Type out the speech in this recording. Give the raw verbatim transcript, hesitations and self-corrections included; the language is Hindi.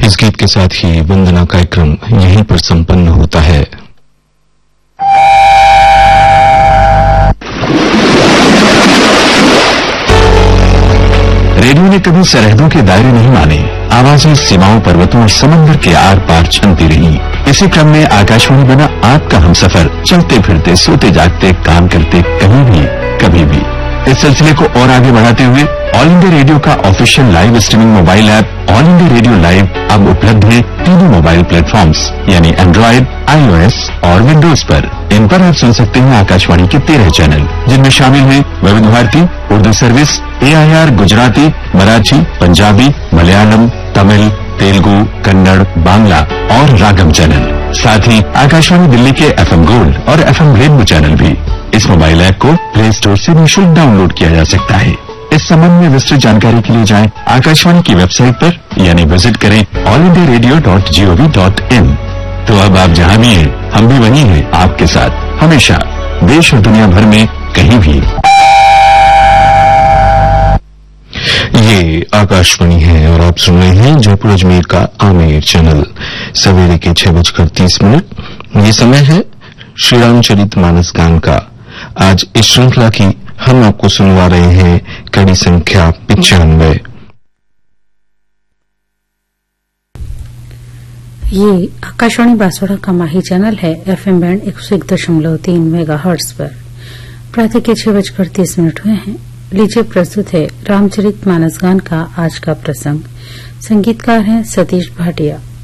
इस गीत के साथ ही वंदना कार्यक्रम यहीं पर संपन्न होता है। रेडियो ने कभी सरहदों के दायरे नहीं माने। आवाजें सीमाओं, पर्वतों और समंदर के आर पार चलती रही। इसी क्रम में आकाशवाणी बना आपका हमसफर, चलते फिरते, सोते जागते, काम करते, कहीं भी कभी भी। इस सिलसिले को और आगे बढ़ाते हुए ऑल इंडिया रेडियो का official live streaming mobile app all India radio live अब उपलब्ध है तीनों मोबाइल प्लेटफॉर्म्स यानी एंड्रॉइड, आईओएस और विंडोज पर। इन पर आप सुन सकते हैं आकाशवाणी के तेरह चैनल, जिनमें शामिल हैं विविध भारती उर्दू सर्विस, एआईआर गुजराती, मराठी, पंजाबी, मलयालम, तमिल, तेलुगु, कन्नड़, बांग्ला और रागम चैनल। साथ ही आकाशवाणी दिल्ली के एफएम गोल्ड और एफएम रेनबो चैनल भी। इस मोबाइल ऐप को प्ले स्टोर से निःशुल्क डाउनलोड किया जा सकता है। इस संबंध में विस्तृत जानकारी के लिए जाएं आकाशवाणी की वेबसाइट पर यानी विजिट करें all India radio dot gov dot in. तो अब आप जहां भी हैं, हम भी वहीं हैं आपके साथ, हमेशा, देश और दुनिया भर में कहीं भी। ये आकाशवाणी है और आप सुन रहे हैं जयपुर अजमेर का आमेर चैनल। सवेरे के छह बजकर तीस मिनट ये समय है श्री रामचरित मानस गान का। आज इस श्रृंखला की हम आपको सुनवा रहे हैं कड़ी संख्या पिचानवे। ये आकाशवाणी बांसवाड़ा का माही चैनल है, एफएम बैंड एक सौ एक दशमलव तीन मेगा हर्ट्ज पर। प्रातः के छह बजकर तीस मिनट हुए हैं। लीजिए प्रस्तुत है रामचरित मानस गान का आज का प्रसंग। संगीतकार हैं सतीश भाटिया।